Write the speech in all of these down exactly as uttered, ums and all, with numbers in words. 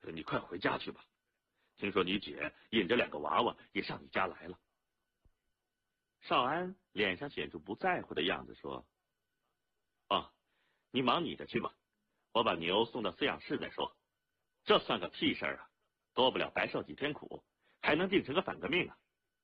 你快回家去吧，听说你姐引着两个娃娃也上你家来了。 少安脸上显出不在乎的样子，说：“哦，你忙你的去吧，我把牛送到饲养室再说。这算个屁事儿啊，多不了白受几天苦，还能定成个反革命啊。”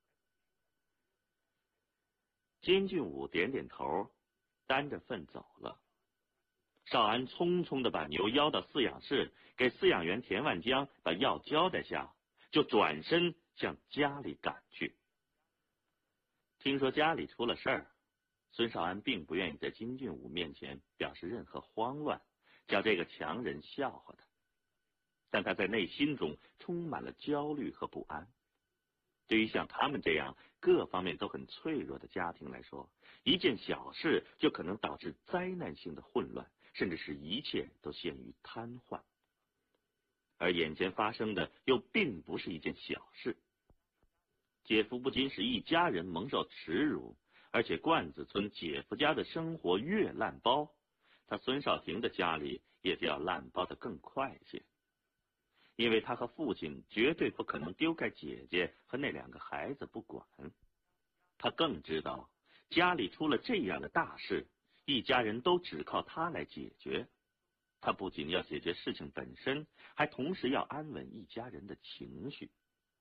金俊武点点头，担着粪走了。少安匆匆地把牛邀到饲养室，给饲养员田万江把药交代下，就转身向家里赶去。听说家里出了事儿，孙少安并不愿意在金俊武面前表示任何慌乱，叫这个强人笑话他。但他在内心中充满了焦虑和不安。对于像他们这样各方面都很脆弱的家庭来说，一件小事就可能导致灾难性的混乱，甚至使一切都陷于瘫痪。而眼前发生的又并不是一件小事。姐夫不仅使一家人蒙受耻辱，而且冠子村姐夫家的生活越烂包，他孙少廷的家里也就要烂包得更快些。因为他和父亲绝对不可能丢开姐姐和那两个孩子不管。他更知道家里出了这样的大事，一家人都只靠他来解决。他不仅要解决事情本身，还同时要安稳一家人的情绪。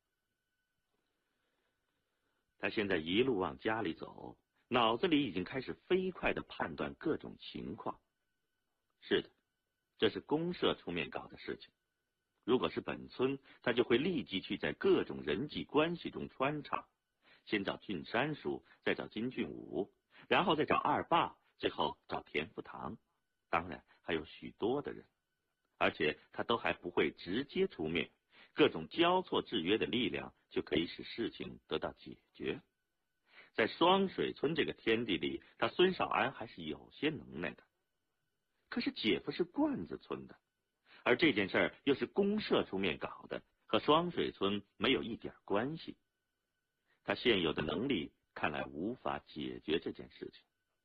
他现在一路往家里走，脑子里已经开始飞快地判断各种情况。是的，这是公社出面搞的事情。如果是本村，他就会立即去在各种人际关系中穿插，先找俊山叔，再找金俊武，然后再找二爸，最后找田福堂，当然还有许多的人，而且他都还不会直接出面，各种交错制约的力量就可以使事情得到解决。在双水村这个天地里，他孙少安还是有些能耐的。可是姐夫是罐子村的，而这件事儿又是公社出面搞的，和双水村没有一点关系。他现有的能力看来无法解决这件事情。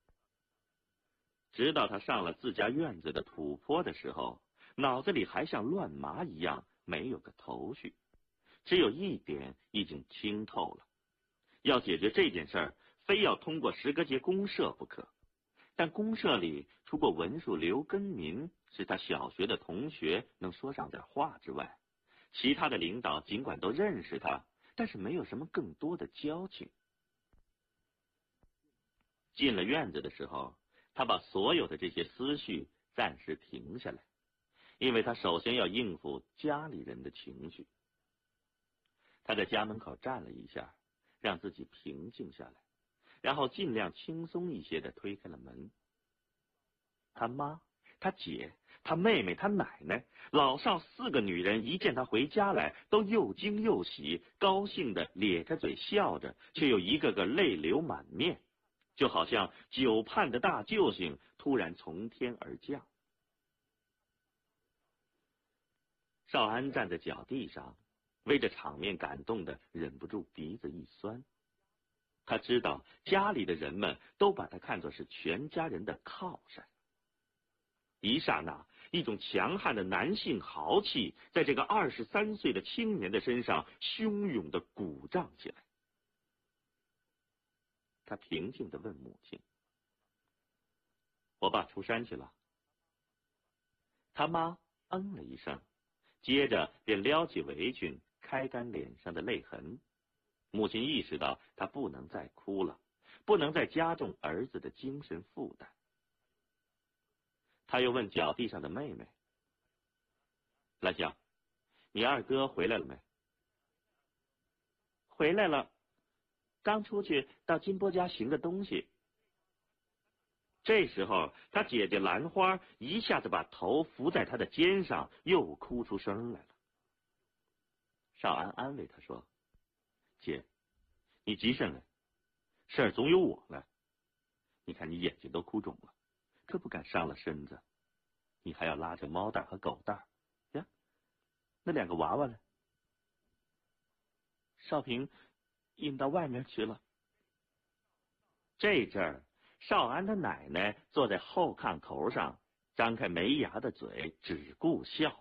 直到他上了自家院子的土坡的时候，脑子里还像乱麻一样，没有个头绪。只有一点已经清透了，要解决这件事儿，非要通过石阁节公社不可。但公社里除过文书刘根民是他小学的同学能说上点话之外，其他的领导尽管都认识他，但是没有什么更多的交情。进了院子的时候，他把所有的这些思绪暂时停下来，因为他首先要应付家里人的情绪。他在家门口站了一下，让自己平静下来，然后尽量轻松一些地推开了门。他妈、他姐、他妹妹、他奶奶，老少四个女人一见他回家来，都又惊又喜，高兴地咧着嘴笑着，却又一个个泪流满面，就好像久盼的大救星突然从天而降。少安站在脚地上，为这场面感动的忍不住鼻子一酸。他知道家里的人们都把他看作是全家人的靠山。一刹那，一种强悍的男性豪气在这个二十三岁的青年的身上汹涌地鼓胀起来。他平静地问母亲：“我爸出山去了。”他妈嗯了一声，接着便撩起围裙，开干脸上的泪痕。母亲意识到她不能再哭了，不能再加重儿子的精神负担。他又问脚地上的妹妹：“兰香，你二哥回来了没？”“回来了，刚出去到金波家寻个东西。”这时候，他姐姐兰花一下子把头伏在他的肩上，又哭出声来了。少安安慰他说：“姐，你急什么？事儿总有我来。你看你眼睛都哭肿了，可不敢伤了身子。你还要拉着猫蛋和狗蛋呀？那两个娃娃呢？”“少平引到外面去了。”这阵儿，少安的奶奶坐在后炕头上，张开没牙的嘴，只顾笑。